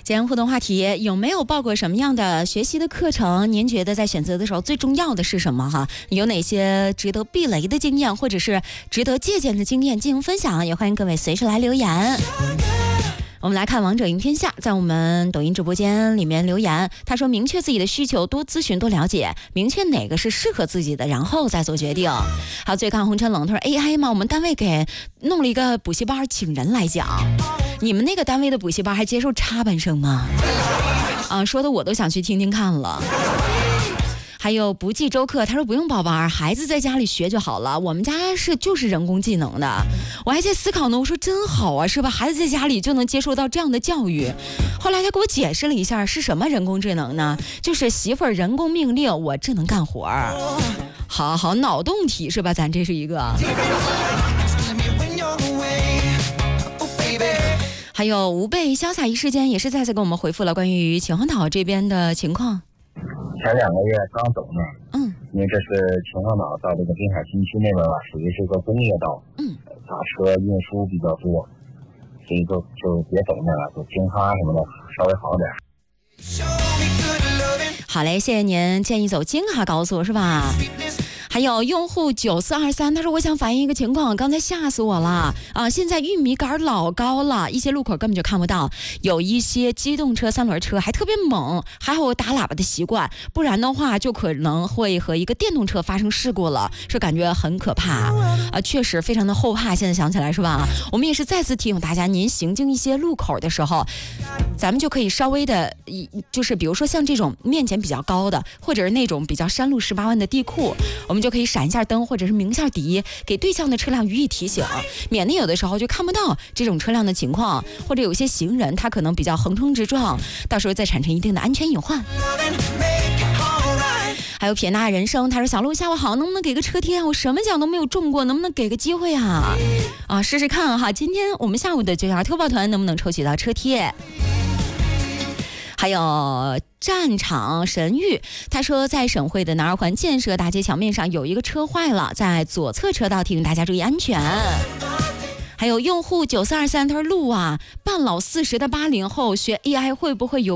今天互动话题，有没有报过什么样的学习的课程？您觉得在选择的时候最重要的是什么？哈，有哪些值得避雷的经验，或者是值得借鉴的经验进行分享？也欢迎各位随时来留言。我们来看王者赢天下在我们抖音直播间里面留言，他说明确自己的需求，多咨询多了解，明确哪个是适合自己的，然后再做决定。好，最看红尘冷，他说 AI 嘛，我们单位给弄了一个补习班，请人来讲。你们那个单位的补习班还接受插班生吗？说的我都想去听听看了。还有不计周课，他说不用报班，孩子在家里学就好了。我们家就是人工技能的，我还在思考呢。我说真好啊，是吧？孩子在家里就能接受到这样的教育。后来他给我解释了一下是什么人工智能呢？就是媳妇儿人工命令我智能干活。好，脑洞题是吧？咱这是一个。还有吴贝潇洒一事间也是再次给我们回复了关于秦皇岛这边的情况。 前2个月刚走呢，因为这是秦皇岛到这个滨海新区那边吧，属于是一个工业道，大车运输比较多，所以就别走那了，走京哈什么的稍微好点。 好嘞，谢谢您建议走京哈高速是吧？还有用户9423，他说我想反映一个情况，刚才吓死我了啊！现在玉米杆老高了，一些路口根本就看不到，有一些机动车、3轮车还特别猛，还有打喇叭的习惯，不然的话就可能会和一个电动车发生事故了，是感觉很可怕啊！确实非常的后怕，现在想起来是吧？我们也是再次提醒大家，您行经一些路口的时候，咱们就可以稍微的，就是比如说像这种面前比较高的，或者是那种比较山路18弯的地库，我们就可以闪一下灯，或者是鸣一下笛，给对向的车辆予以提醒，免得有的时候就看不到这种车辆的情况，或者有些行人他可能比较横冲直撞，到时候再产生一定的安全隐患。还有撇捺人生，他说小鹿下午好，能不能给个车贴？我什么奖都没有中过，能不能给个机会啊？试试看哈，今天我们下午的9小特报团能不能抽取到车贴？还有战场神域，他说在省会的南二环建设大街桥面上有一个车坏了，在左侧车道，提醒大家注意安全。还有用户9423，他说路啊，半老40的80后学 AI 会不会有